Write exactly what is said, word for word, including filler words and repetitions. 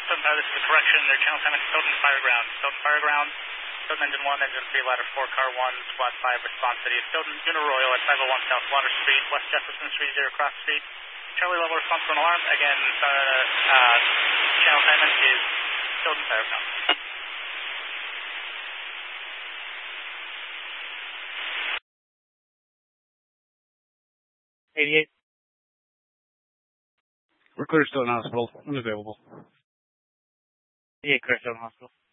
Stoughton Tower, this is a correction. Their channel time is Stoughton Fire Ground. Stoughton Fire Ground, Stoughton Engine one, Engine three, Ladder four, Car one, Squad five, response City of Stoughton, Uniroyal at five oh one South Water Street, West Jefferson Street, zero Cross Street. Charlie level response for an alarm. Again, uh, uh, channel time is Stoughton Fire Ground. eighty-eight. We're clear to Stoughton Hospital. Unavailable. eighty-eight, clear to Stoughton Hospital.